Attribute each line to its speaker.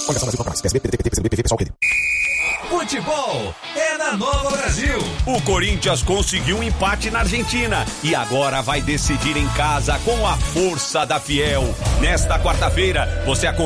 Speaker 1: Futebol é na Nova Brasil. O Corinthians conseguiu um empate na Argentina e agora vai decidir em casa com a força da Fiel. Nesta quarta-feira, você acompanha